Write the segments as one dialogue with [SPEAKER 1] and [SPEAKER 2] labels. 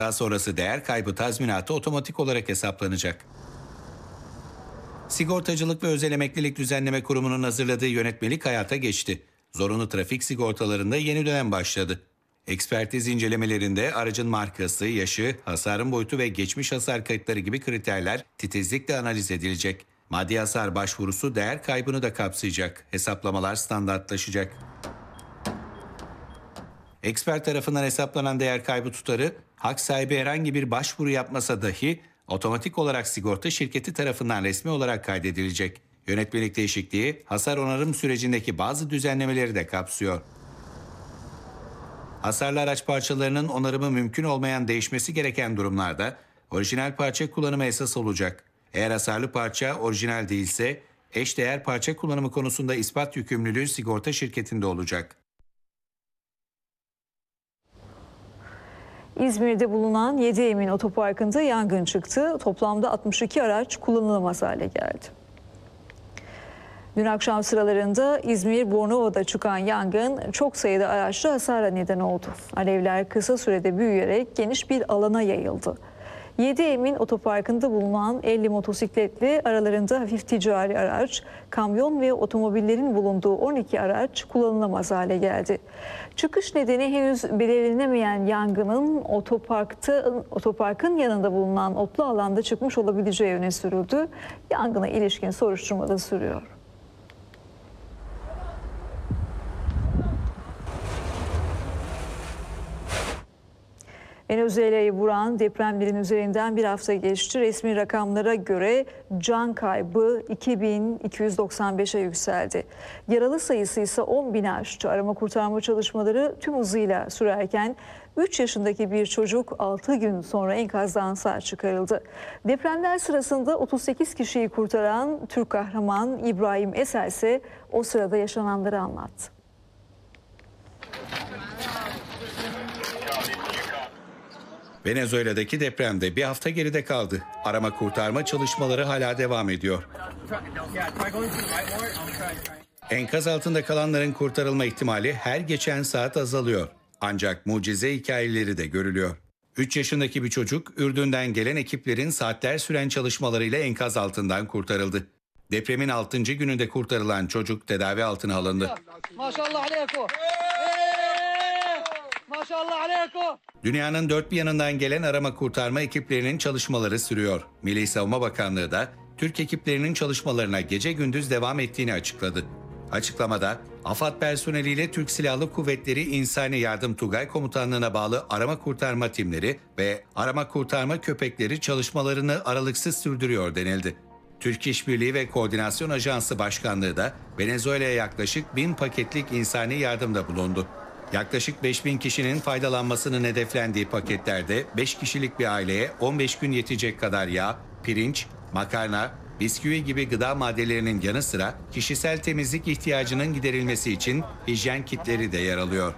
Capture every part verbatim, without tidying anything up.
[SPEAKER 1] Daha sonrası değer kaybı tazminatı otomatik olarak hesaplanacak. Sigortacılık ve Özel Emeklilik Düzenleme Kurumu'nun hazırladığı yönetmelik hayata geçti. Zorunlu trafik sigortalarında yeni dönem başladı. Ekspertiz incelemelerinde aracın markası, yaşı, hasarın boyutu ve geçmiş hasar kayıtları gibi kriterler titizlikle analiz edilecek. Maddi hasar başvurusu değer kaybını da kapsayacak. Hesaplamalar standartlaşacak. Expert tarafından hesaplanan değer kaybı tutarı, hak sahibi herhangi bir başvuru yapmasa dahi otomatik olarak sigorta şirketi tarafından resmi olarak kaydedilecek. Yönetmelik değişikliği, hasar onarım sürecindeki bazı düzenlemeleri de kapsıyor. Hasarlı araç parçalarının onarımı mümkün olmayan değişmesi gereken durumlarda orijinal parça kullanımı esas olacak. Eğer hasarlı parça orijinal değilse, eşdeğer parça kullanımı konusunda ispat yükümlülüğü sigorta şirketinde olacak.
[SPEAKER 2] İzmir'de bulunan Yedi Emin Otoparkı'nda yangın çıktı. Toplamda altmış iki araç kullanılamaz hale geldi. Dün akşam sıralarında İzmir Bornova'da çıkan yangın çok sayıda araçta hasara neden oldu. Alevler kısa sürede büyüyerek geniş bir alana yayıldı. Yedi Emin Otoparkı'nda bulunan elli motosikletli, aralarında hafif ticari araç, kamyon ve otomobillerin bulunduğu on iki araç kullanılamaz hale geldi. Çıkış nedeni henüz belirlenemeyen yangının otoparkta, otoparkın yanında bulunan otlu alanda çıkmış olabileceği öne sürüldü. Yangına ilişkin soruşturma da sürüyor. Venezuela'yı vuran depremlerin üzerinden bir hafta geçti. Resmi rakamlara göre can kaybı iki bin iki yüz doksan beşe yükseldi. Yaralı sayısı ise on bini aştı. Arama kurtarma çalışmaları tüm hızıyla sürerken üç yaşındaki bir çocuk altı gün sonra enkazdan sağ çıkarıldı. Depremler sırasında otuz sekiz kişiyi kurtaran Türk kahraman İbrahim Eser ise o sırada yaşananları anlattı.
[SPEAKER 1] Venezuela'daki depremde bir hafta geride kaldı. Arama kurtarma çalışmaları hala devam ediyor. Enkaz altında kalanların kurtarılma ihtimali her geçen saat azalıyor. Ancak mucize hikayeleri de görülüyor. üç yaşındaki bir çocuk Ürdün'den gelen ekiplerin saatler süren çalışmalarıyla enkaz altından kurtarıldı. Depremin altıncı gününde kurtarılan çocuk tedavi altına alındı. Maşallah aleykum. Dünyanın dört bir yanından gelen arama kurtarma ekiplerinin çalışmaları sürüyor. Milli Savunma Bakanlığı da Türk ekiplerinin çalışmalarına gece gündüz devam ettiğini açıkladı. Açıklamada AFAD personeliyle Türk Silahlı Kuvvetleri İnsani Yardım Tugay Komutanlığı'na bağlı arama kurtarma timleri ve arama kurtarma köpekleri çalışmalarını aralıksız sürdürüyor denildi. Türk İşbirliği ve Koordinasyon Ajansı Başkanlığı da Venezuela'ya yaklaşık bin paketlik insani yardımda bulundu. Yaklaşık beş bin kişinin faydalanmasının hedeflendiği paketlerde beş kişilik bir aileye on beş gün yetecek kadar yağ, pirinç, makarna, bisküvi gibi gıda maddelerinin yanı sıra kişisel temizlik ihtiyacının giderilmesi için hijyen kitleri de yer alıyor.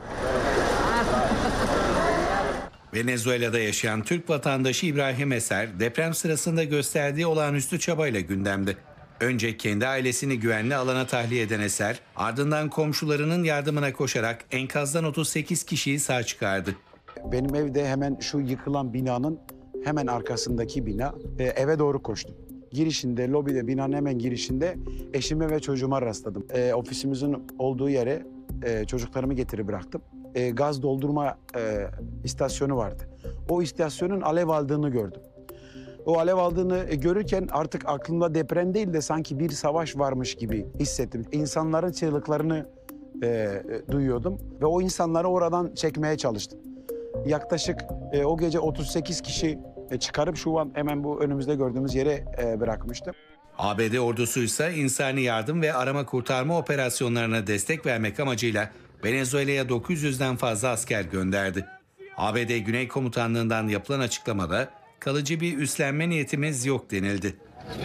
[SPEAKER 1] Venezuela'da yaşayan Türk vatandaşı İbrahim Eser, deprem sırasında gösterdiği olağanüstü çabayla gündemde. Önce kendi ailesini güvenli alana tahliye eden Eser, ardından komşularının yardımına koşarak enkazdan otuz sekiz kişiyi sağ çıkardı.
[SPEAKER 3] Benim evde hemen şu yıkılan binanın hemen arkasındaki bina, e, eve doğru koştum. Girişinde, lobide, binanın hemen girişinde eşime ve çocuğuma rastladım. E, ofisimizin olduğu yere e, çocuklarımı getirip bıraktım. E, gaz doldurma e, istasyonu vardı. O istasyonun alev aldığını gördüm. O alev aldığını görürken artık aklımda deprem değil de sanki bir savaş varmış gibi hissettim. İnsanların çığlıklarını e, duyuyordum ve o insanları oradan çekmeye çalıştım. Yaklaşık e, o gece otuz sekiz kişi e, çıkarıp şu an hemen bu önümüzde gördüğümüz yere e, bırakmıştım.
[SPEAKER 1] A B D ordusu ise insani yardım ve arama kurtarma operasyonlarına destek vermek amacıyla Venezuela'ya dokuz yüzden fazla asker gönderdi. A B D Güney Komutanlığı'ndan yapılan açıklamada kalıcı bir üstlenme niyetimiz yok denildi.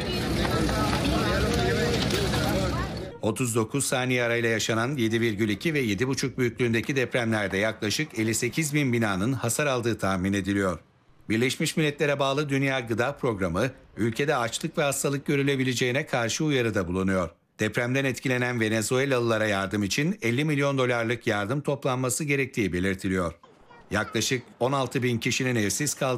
[SPEAKER 1] otuz dokuz saniye arayla yaşanan yedi virgül iki ve yedi buçuk büyüklüğündeki depremlerde yaklaşık elli sekiz bin binanın hasar aldığı tahmin ediliyor. Birleşmiş Milletler'e bağlı Dünya Gıda Programı, ülkede açlık ve hastalık görülebileceğine karşı uyarıda bulunuyor. Depremden etkilenen Venezuelalılara yardım için elli milyon dolarlık yardım toplanması gerektiği belirtiliyor. Yaklaşık on altı bin kişinin evsiz kaldığı